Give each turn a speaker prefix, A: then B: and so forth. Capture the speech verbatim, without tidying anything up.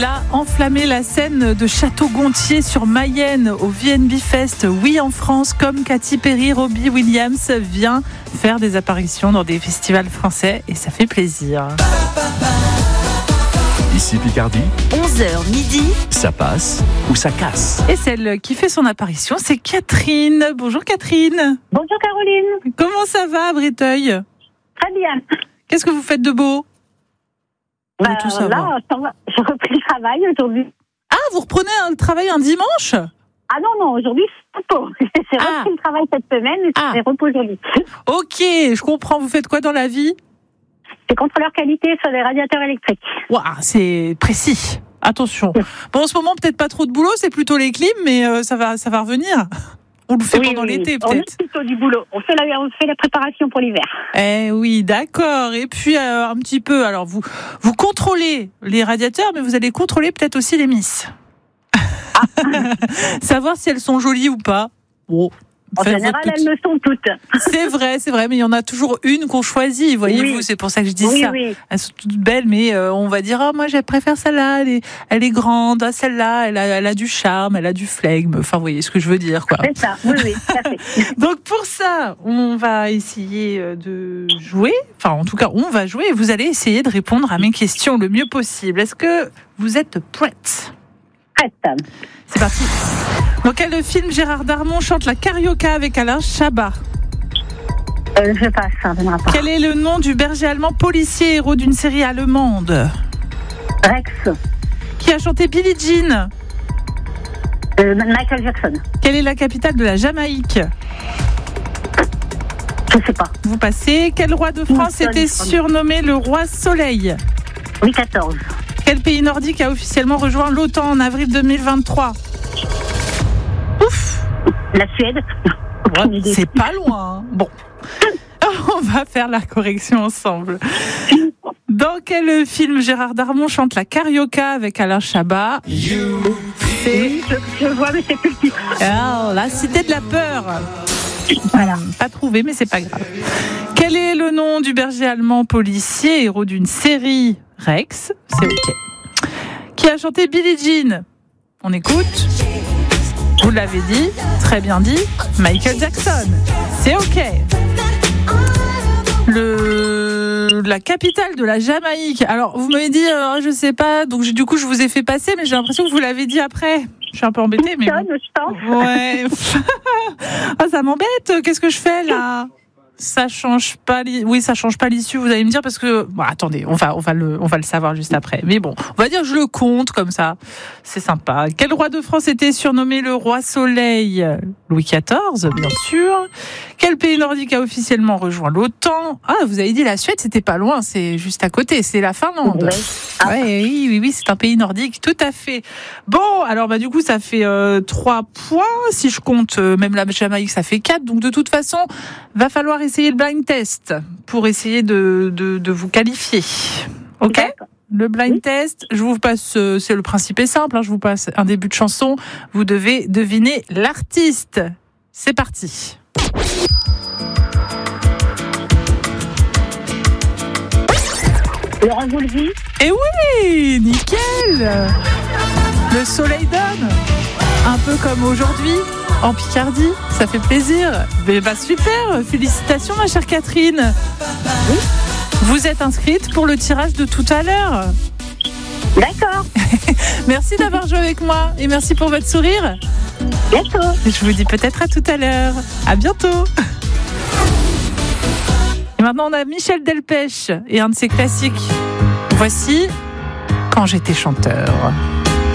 A: Il a enflammé la scène de Château-Gontier sur Mayenne au V N B Fest. Oui, en France, comme Katy Perry, Robbie Williams vient faire des apparitions dans des festivals français et ça fait plaisir.
B: Ici Picardie,
C: onze heures midi,
B: ça passe ou ça casse.
A: Et celle qui fait son apparition, c'est Catherine. Bonjour Catherine.
D: Bonjour Caroline.
A: Comment ça va à Breteuil ?
D: Très bien.
A: Qu'est-ce que vous faites de beau ? On veut
D: Bah,
A: tout savoir.
D: là, j'ai repris le travail aujourd'hui.
A: Ah, vous reprenez un travail un dimanche ?
D: Ah non, non, aujourd'hui, c'est repos. J'ai
A: Ah.
D: repris le travail cette semaine et
A: Ah.
D: c'est repos aujourd'hui.
A: Ok, je comprends. Vous faites quoi dans la vie ?
D: C'est contrôleur qualité sur les radiateurs électriques.
A: Waouh, c'est précis. Attention. Bon, en ce moment, peut-être pas trop de boulot, c'est plutôt les clims, mais euh, ça va, ça va revenir. On le fait
D: Oui,
A: pendant
D: oui,
A: l'été,
D: on
A: peut-être.
D: est plutôt du boulot. On fait la, on fait la préparation pour l'hiver.
A: Eh oui, d'accord. Et puis, euh, un petit peu, alors, vous, vous contrôlez les radiateurs, mais vous allez contrôler peut-être aussi les miss. Savoir si elles sont jolies ou pas. Bon.
D: En
A: Faites
D: général,
A: votre petit-
D: elles le sont toutes.
A: C'est vrai, c'est vrai, mais il y en a toujours une qu'on choisit, voyez-vous,
D: Oui.
A: c'est pour ça que je dis
D: Oui,
A: ça.
D: oui.
A: Elles sont toutes belles, mais euh, on va dire, ah, moi, je préfère celle-là, elle est, elle est grande, ah, celle-là, elle a, elle a du charme, elle a du flegme, enfin, vous voyez ce que je veux dire, quoi.
D: C'est ça, oui, oui, tout à fait.
A: Donc, pour ça, on va essayer euh, de jouer, enfin, en tout cas, on va jouer, et vous allez essayer de répondre à mes questions le mieux possible. Est-ce que vous êtes prête ?
D: Prête.
A: C'est parti. Dans quel film Gérard Darmon chante la carioca avec Alain Chabat ?
D: Euh, je passe, ça ne viendra pas.
A: Quel est le nom du berger allemand policier héros d'une série allemande ?
D: Rex.
A: Qui a chanté Billie Jean ?
D: Euh, Michael Jackson.
A: Quelle est la capitale de la Jamaïque ?
D: Je sais pas.
A: Vous passez. Quel roi de France
D: Winston,
A: était
D: je crois.
A: surnommé le roi Soleil ?
D: Louis quatorze.
A: Quel pays nordique a officiellement rejoint l'OTAN en avril deux mille vingt-trois ? Ouf !
D: La Suède. Aucune idée.
A: C'est pas loin. hein. Bon. On va faire la correction ensemble. Dans quel film Gérard Darmon chante la carioca avec Alain Chabat ? C'est
D: Oui, je, je vois, mais c'est plus le titre.
A: Ah, La Cité de la Peur.
D: Voilà.
A: Hum, Pas trouvé, mais c'est pas grave. Quel est le nom du berger allemand policier, héros d'une série ? Rex, c'est ok. Qui a chanté Billie Jean ? On écoute. Vous l'avez dit, très bien dit, Michael Jackson. C'est ok. Le... La capitale de la Jamaïque. Alors, vous m'avez dit, euh, je sais pas, donc du coup, je vous ai fait passer, mais j'ai l'impression que vous l'avez dit après. Je suis un peu embêtée, mais...
D: Houston, je pense.
A: Ouais. Ah, ça m'embête. Qu'est-ce que je fais là ? Ça change pas. Li... Oui, ça change pas l'issue. Vous allez me dire parce que. Bon, attendez, on va, on va le, on va le savoir juste après. Mais bon, on va dire que je le compte comme ça. C'est sympa. Quel roi de France était surnommé le roi Soleil ? Louis quatorze, bien sûr. Quel pays nordique a officiellement rejoint l'OTAN ? Ah, vous avez dit la Suède, c'était pas loin. C'est juste à côté. C'est la Finlande.
D: Oui. Ah.
A: Ouais, oui, oui, oui, c'est un pays nordique, tout à fait. Bon, alors bah du coup, ça fait euh, trois points. Si je compte euh, même la Jamaïque, ça fait quatre. Donc de toute façon, va falloir essayer le blind test pour essayer de, de, de vous qualifier. Ok ?
D: D'accord.
A: Le blind test, je vous passe, euh, c'est le principe est simple, hein, je vous passe un début de chanson. Vous devez deviner l'artiste. C'est parti.
D: Laurent Voulzy.
A: Et oui, nickel. Le soleil donne, un peu comme aujourd'hui, en Picardie, ça fait plaisir. Mais bah super, félicitations ma chère Catherine.
D: Oui.
A: Vous êtes inscrite pour le tirage de tout à l'heure.
D: D'accord.
A: Merci d'avoir joué avec moi et merci pour votre sourire.
D: Bientôt.
A: Je vous dis peut-être à tout à l'heure. À bientôt. Et maintenant on a Michel Delpech et un de ses classiques. Voici Quand j'étais chanteur.